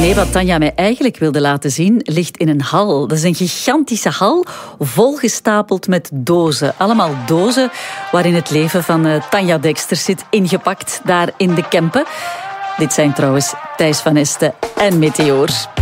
Nee, wat Tanja mij eigenlijk wilde laten zien, ligt in een hal. Dat is een gigantische hal, volgestapeld met dozen. Allemaal dozen waarin het leven van Tanja Dekster zit ingepakt, daar in de Kempen. Dit zijn trouwens Thijs van Esten en Meteor.